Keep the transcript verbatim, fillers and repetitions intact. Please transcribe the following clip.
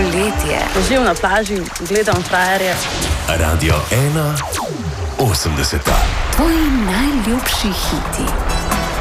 poletje. Ležim na plaži, gledam frajerje. Radio ena osemdeseta. Tvoji najljubši hiti.